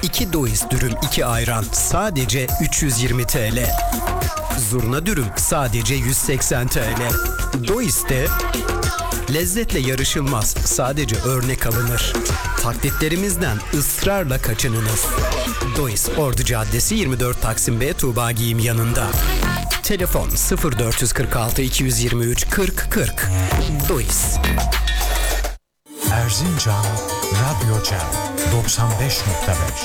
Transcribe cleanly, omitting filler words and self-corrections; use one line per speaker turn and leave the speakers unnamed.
2 Dois dürüm 2 ayran sadece 320 TL. Zurna dürüm sadece 180 TL. Dois'te lezzetle yarışılmaz, sadece örnek alınır. Taklitlerimizden ısrarla kaçınınız. Dois Ordu Caddesi 24 Taksim B Tuğba Giyim yanında. Telefon 0446 223 40 40. Dois.
Erzincan Radyo Cem 95.5